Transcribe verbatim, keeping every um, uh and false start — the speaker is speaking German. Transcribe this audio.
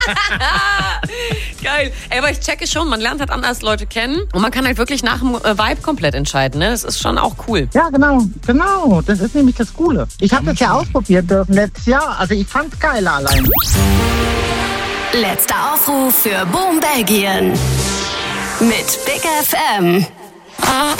Geil. Ey, aber ich checke schon, man lernt halt anders Leute kennen und man kann halt wirklich nach dem äh, Vibe komplett entscheiden, ne? Das ist schon auch cool. Ja, genau, genau. Das ist nämlich das Coole. Ich habe das ja ausprobiert dürfen letztes Jahr. Also ich fand's geil allein. Letzter Aufruf für Boom Belgien mit Big F M.